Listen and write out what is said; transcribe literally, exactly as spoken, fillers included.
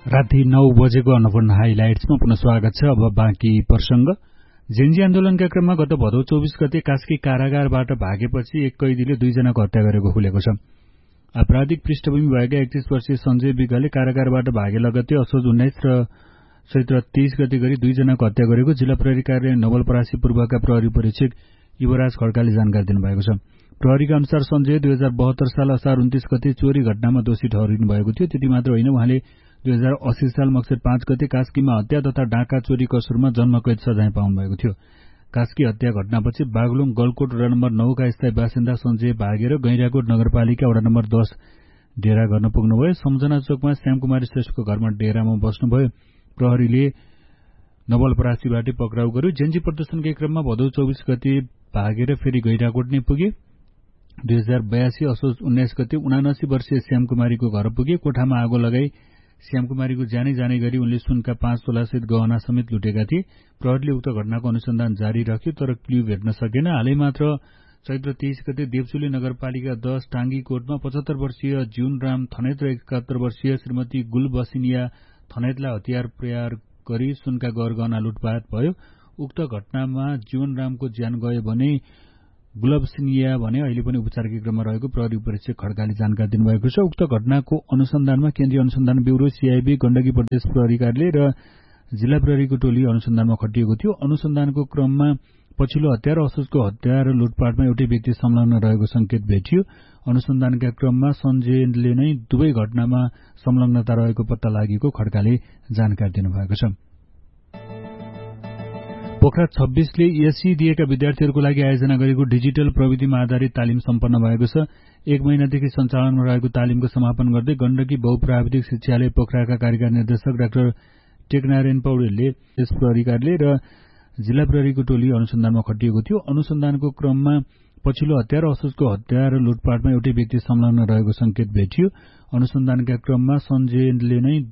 राति नौ बजेको अन्नपूर्ण हाइलाइट्समा पुनः स्वागत छ। अब बाँकी प्रसंग। जेन्जी आन्दोलनका क्रममा गत भदौ चौबीस गते कास्की कारागारबाट भागेपछि एक कैदीले दुईजनाको हत्या गरेको खुलेको छ। आपराधिक पृष्ठभूमि भएका एकतीस वर्षीय सञ्जय विगले कारागारबाट भागे लगत्तै असोज उन्नाइस र चैत्र तेइस गते गरी दुईजनाको हत्या गरेको जिल्ला प्रहरी कार्यालय नवलपरासी पूर्वका प्रहरी परीक्षक युवराज खड्काले जानकारी दिनुभएको छ। प्रहरीका अनुसार सञ्जय दुई हजार बहत्तर साल असार उन्तीस गते चोरी घटनामा दोषी ठहरिनु भएको थियो। त्यति मात्र होइन, उहाँले दुई हजार अस्सी साल मक्सिर पाँच गते कास्कीमा हत्या तथा डाँका चोरी कसुरमा जन्मकैद सजाय पाउनु भएको थियो। कास्की हत्या घटनापछि बागलुङ गलकोट वडा नम्बर नौ का स्थायी बासिन्दा सञ्जय भागेर गैंडाकोट नगरपालिका वडा नम्बर दस डेरा गर्न पुग्नुभयो। सम्झना चोकमा श्यामकुमारी श्रेष्ठको घरमा डेरामा बस्नुभयो। प्रहरीले नवलपरासीबाटै पक्राउ गर्यो। जेन्जी प्रदर्शनकै क्रममा भदौ चौबीस गते भागेर फेरि गैंडाकोट नै पुगे। दुई हजार बयासी असोज उन्नाइस गते उनासी वर्षीय श्यामकुमारीको घर पुगे। कोठामा आगो लगाई श्यामकुमारीको जानै जानै गरी उनले सुनका पाँच तोलासहित गहना समेत लुटेका थिए। प्रहरीले उक्त घटनाको अनुसन्धान जारी राख्यो, तर क्ल्यू भेट्न सकेन। हालै मात्र चैत्र तेइस गते देवचुली नगरपालिका दस टाङ्गी कोटमा पचहत्तर वर्षीय जीवनराम थनेत र एकात्तर वर्षीय श्रीमती गुलबसिनिया थनेतलाई हतियार प्रहार गरी सुनका गरगहना लुटपाट भयो। उक्त घटनामा जीवनरामको ज्यान गयो भने गुलबसिनिया भने अहिले पनि उपचारकै क्रममा रहेको प्रहरी परीक्षक खड्काले जानकारी दिनुभएको छ। उक्त घटनाको अनुसन्धानमा केन्द्रीय अनुसन्धान ब्यूरो, सीआईबी, गण्डकी प्रदेश प्रहरी कार्यालय र जिल्ला प्रहरीको टोली अनुसन्धानमा खटिएको थियो। अनुसन्धानको क्रममा पछिल्लो हत्या र असोजको हत्या र लुटपाटमा एउटै व्यक्ति संलग्न रहेको संकेत भेटियो। अनुसन्धानका क्रममा सञ्जयले नै दुवै घटनामा संलग्नता रहेको पत्ता लागेको खड्काले जानकारी दिनुभएको छ। पोखरा छब्बीसले एसई दिएका विद्यार्थीहरूको लागि आयोजना गरेको डिजिटल प्रविधिमा आधारित तालिम सम्पन्न भएको छ। एक महिनादेखि सञ्चालनमा रहेको तालिमको समापन गर्दै गण्डकी बहुप्राविधिक शिक्षालय पोखराका कार्यकारी निर्देशक डाक्टर टेकनारायण पौडेलले यस प्रहरी कार्यालय र जिल्ला प्रहरीको टोली अनुसन्धानमा खटिएको थियो। अनुसन्धानको क्रममा पछिल्लो हत्या र असोजको हत्या र लुटपाटमा एउटै व्यक्ति संलग्न रहेको संकेत भेटियो। अनुसन्धानका क्रममा सञ्जयले नै